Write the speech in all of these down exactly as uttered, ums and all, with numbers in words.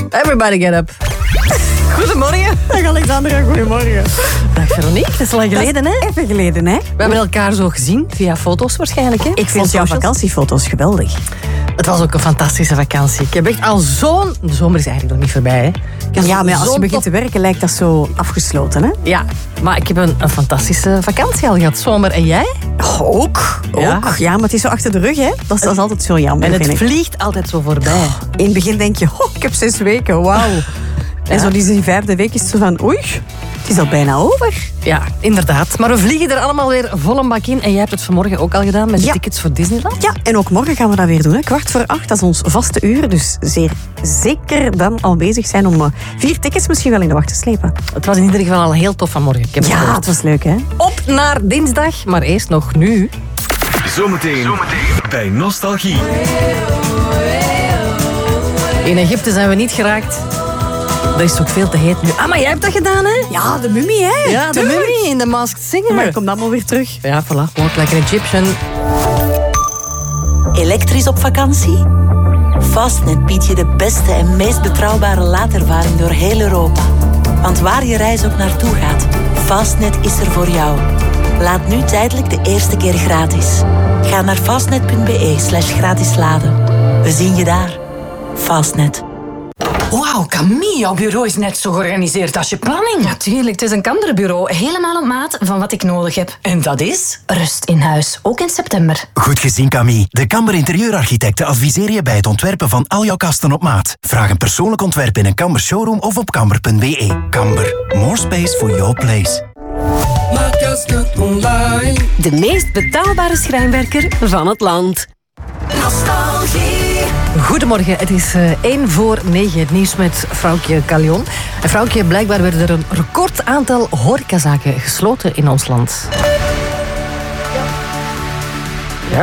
Everybody get up. Goedemorgen. Dag Alexandra, goedemorgen. Dag Veronique, dat is lang geleden, hè? Even geleden, hè? We hebben elkaar zo gezien, via foto's waarschijnlijk, hè? Ik vind jouw vakantiefoto's geweldig. Het was ook een fantastische vakantie. Ik heb echt al zo'n... De zomer is eigenlijk nog niet voorbij, hè? Ik heb Ja, maar als je zo'n begint te werken lijkt dat zo afgesloten, hè? Ja, maar ik heb een, een fantastische vakantie al gehad. Zomer. En jij? Ook. Ja. Ook. Ja, maar het is zo achter de rug, hè? Dat is, dat is altijd zo jammer, En het vind ik. vliegt altijd zo voorbij. In het begin denk je, oh, ik heb zes weken, wauw. En zo die, die vijfde week is het zo van, oei, het is al bijna over. Ja, inderdaad. Maar we vliegen er allemaal weer vol een bak in. En jij hebt het vanmorgen ook al gedaan met de Ja. tickets voor Disneyland. Ja, en ook morgen gaan we dat weer doen, hè? Kwart voor acht, dat is ons vaste uur. Dus zeer zeker dan al bezig zijn om uh, vier tickets misschien wel in de wacht te slepen. Het was in ieder geval al heel tof vanmorgen. Ik heb het Ja, gehoord. het was leuk, hè? Op naar dinsdag, maar eerst nog nu. Zometeen, Zometeen. bij Nostalgie. In Egypte zijn we niet geraakt. Dat is toch veel te heet nu. Ah, maar jij hebt dat gedaan, hè? Ja, de mummie, hè? Ja, de Tuurlijk. mummie in de Masked Singer. Maar ik kom dan maar weer terug. Ja, voilà. Walk like an Egyptian. Elektrisch op vakantie? Fastnet biedt je de beste en meest betrouwbare laadervaring door heel Europa. Want waar je reis ook naartoe gaat, Fastnet is er voor jou. Laat nu tijdelijk de eerste keer gratis. Ga naar fastnet.be slash gratis laden. We zien je daar. Fastnet. Wauw, Camille, jouw bureau is net zo georganiseerd als je planning. Natuurlijk, het is een Kamderbureau. Helemaal op maat van wat ik nodig heb. En dat is? Rust in huis, ook in september. Goed gezien, Camille. De Kamber Interieurarchitecten adviseren je bij het ontwerpen van al jouw kasten op maat. Vraag een persoonlijk ontwerp in een Kamber showroom of op kamber punt be. Kamber, more space for your place. De meest betaalbare schrijnwerker van het land. Nostalgie. Goedemorgen, het is uh, één voor negen. Het nieuws met Vrouwtje Callion. En Vrouwtje, blijkbaar werden er een record aantal horecazaken gesloten in ons land. Ja?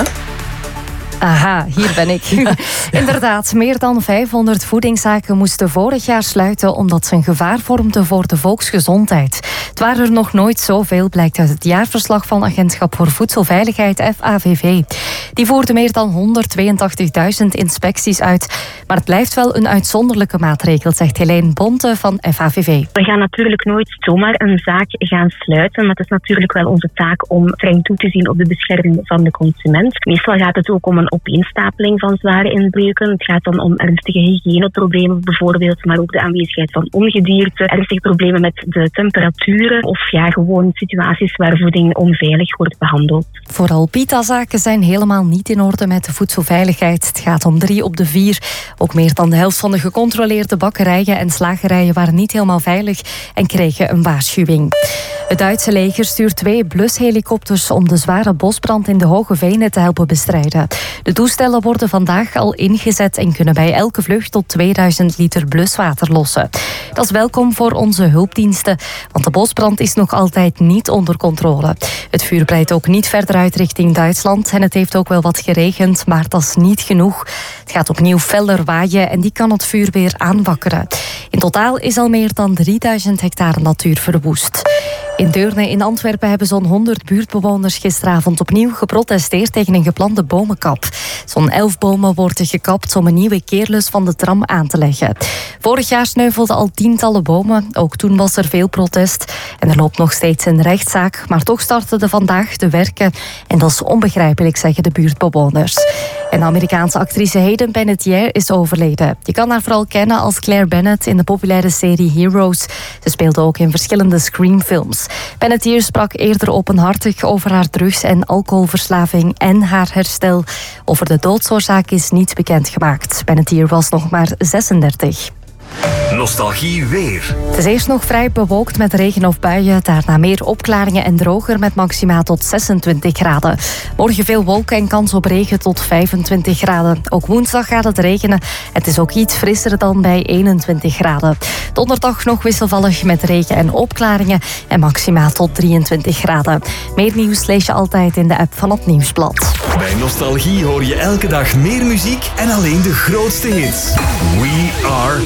Aha, hier ben ik. Inderdaad, meer dan vijfhonderd voedingszaken moesten vorig jaar sluiten omdat ze een gevaar vormden voor de volksgezondheid. Het waren er nog nooit zoveel, blijkt uit het jaarverslag van Agentschap voor Voedselveiligheid, F A V V. Die voerde meer dan honderdtweeëntachtigduizend inspecties uit. Maar het blijft wel een uitzonderlijke maatregel, zegt Helene Bonte van F A V V. We gaan natuurlijk nooit zomaar een zaak gaan sluiten, maar het is natuurlijk wel onze taak om streng toe te zien op de bescherming van de consument. Meestal gaat het ook om een opeenstapeling van zware inbreuken. Het gaat dan om ernstige hygiëneproblemen bijvoorbeeld, maar ook de aanwezigheid van ongedierte, ernstige problemen met de temperaturen of ja, gewoon situaties waar voeding onveilig wordt behandeld. Vooral pitazaken zijn helemaal niet in orde met de voedselveiligheid. Het gaat om drie op de vier. Ook meer dan de helft van de gecontroleerde bakkerijen en slagerijen waren niet helemaal veilig en kregen een waarschuwing. Het Duitse leger stuurt twee blushelikopters om de zware bosbrand in de Hoge Venen te helpen bestrijden. De toestellen worden vandaag al ingezet en kunnen bij elke vlucht tot tweeduizend liter bluswater lossen. Dat is welkom voor onze hulpdiensten, want de bosbrand is nog altijd niet onder controle. Het vuur breidt ook niet verder uit richting Duitsland en het heeft ook wel wat geregend, maar dat is niet genoeg. Het gaat opnieuw feller waaien en die kan het vuur weer aanwakkeren. In totaal is al meer dan drieduizend hectare natuur verwoest. In Deurne in Antwerpen hebben zo'n honderd buurtbewoners gisteravond opnieuw geprotesteerd tegen een geplande bomenkap. Zo'n elf bomen worden gekapt om een nieuwe keerlus van de tram aan te leggen. Vorig jaar sneuvelden al tientallen bomen. Ook toen was er veel protest. En er loopt nog steeds een rechtszaak. Maar toch starten vandaag de werken. En dat is onbegrijpelijk, zeggen de buurtbewoners. En de Amerikaanse actrice Hayden Panettiere is overleden. Je kan haar vooral kennen als Claire Bennett in de populaire serie Heroes. Ze speelde ook in verschillende Scream-films. Panettiere sprak eerder openhartig over haar drugs- en alcoholverslaving en haar herstel. Over de doodsoorzaak is niets bekendgemaakt. Panettiere was nog maar zesendertig. Nostalgie weer. Het is eerst nog vrij bewolkt met regen of buien. Daarna meer opklaringen en droger met maxima tot zesentwintig graden. Morgen veel wolken en kans op regen tot vijfentwintig graden. Ook woensdag gaat het regenen. Het is ook iets frisser dan bij eenentwintig graden. Donderdag nog wisselvallig met regen en opklaringen. En maxima tot drieëntwintig graden. Meer nieuws lees je altijd in de app van het Nieuwsblad. Bij Nostalgie hoor je elke dag meer muziek en alleen de grootste hits. We are...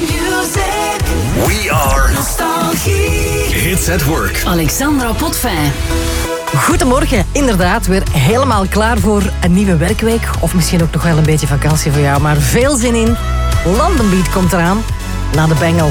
We are... Nostalgie. Hits at work. Alexandra Potvin. Goedemorgen, inderdaad weer helemaal klaar voor een nieuwe werkweek. Of misschien ook nog wel een beetje vakantie voor jou, maar veel zin in. London Beat komt eraan. na de Bengals.